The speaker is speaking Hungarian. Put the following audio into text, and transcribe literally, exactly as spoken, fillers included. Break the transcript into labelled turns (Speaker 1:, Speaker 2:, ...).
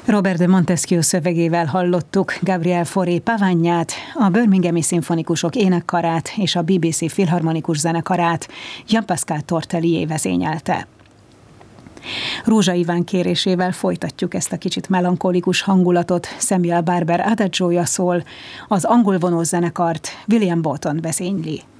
Speaker 1: Robert de Montesquieu szövegével hallottuk Gabriel Fauré Pavagnyát, a Birminghami Szimfonikusok Énekkarát és a bé bé cé Filharmonikus Zenekarát Jean-Pascal Tortelier vezényelte. Rózsa Iván kérésével folytatjuk ezt a kicsit melankolikus hangulatot. Samuel Barber adagiója szól, az angol vonózenekart William Bolton vezényli.